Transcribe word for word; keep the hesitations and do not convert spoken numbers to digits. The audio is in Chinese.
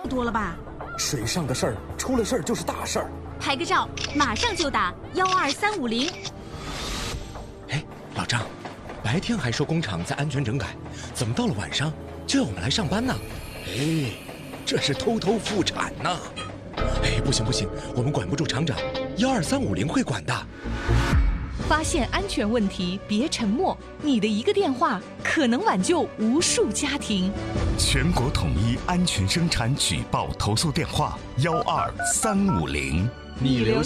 不多了吧？ 水上的事儿，出了事儿就是大事儿。 拍个照，马上就打幺二三五零。 哎，老张，白天还说工厂在安全整改，怎么到了晚上就要我们来上班呢？哎，这是偷偷复产呐！哎，不行不行，我们管不住厂长，幺二三五零会管的。 发现安全问题，别沉默，你的一个电话可能挽救无数家庭。 全国统一安全生产举报投诉电话：幺二三五零。 你留下